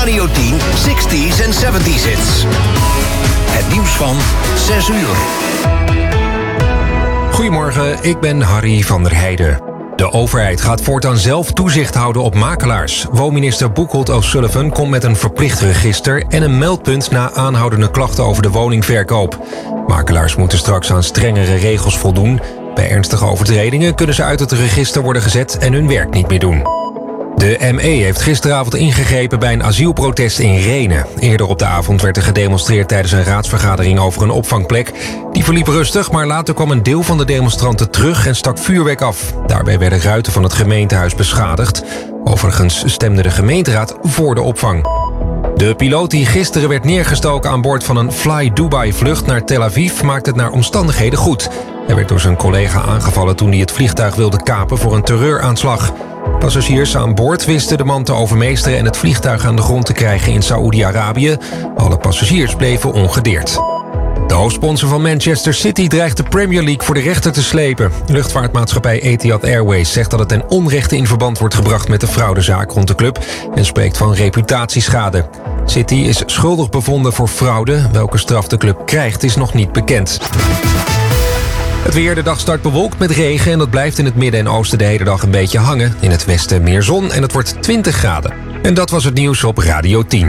Radio 10 60s en 70s hits. Het nieuws van 6 uur. Goedemorgen, ik ben Harry van der Heijden. De overheid gaat voortaan zelf toezicht houden op makelaars. Woonminister Boekholt O'Sullivan komt met een verplicht register en een meldpunt na aanhoudende klachten over de woningverkoop. Makelaars moeten straks aan strengere regels voldoen. Bij ernstige overtredingen kunnen ze uit het register worden gezet en hun werk niet meer doen. De ME heeft gisteravond ingegrepen bij een asielprotest in Rhenen. Eerder op de avond werd er gedemonstreerd tijdens een raadsvergadering over een opvangplek. Die verliep rustig, maar later kwam een deel van de demonstranten terug en stak vuurwerk af. Daarbij werden ruiten van het gemeentehuis beschadigd. Overigens stemde de gemeenteraad voor de opvang. De piloot die gisteren werd neergestoken aan boord van een Fly Dubai-vlucht naar Tel Aviv maakt het naar omstandigheden goed. Hij werd door zijn collega aangevallen toen hij het vliegtuig wilde kapen voor een terreuraanslag. Passagiers aan boord wisten de man te overmeesteren en het vliegtuig aan de grond te krijgen in Saoedi-Arabië. Alle passagiers bleven ongedeerd. De hoofdsponsor van Manchester City dreigt de Premier League voor de rechter te slepen. Luchtvaartmaatschappij Etihad Airways zegt dat het ten onrechte in verband wordt gebracht met de fraudezaak rond de club en spreekt van reputatieschade. City is schuldig bevonden voor fraude. Welke straf de club krijgt is nog niet bekend. Het weer, de dag start bewolkt met regen en dat blijft in het midden en oosten de hele dag een beetje hangen. In het westen meer zon en het wordt 20 graden. En dat was het nieuws op Radio 10.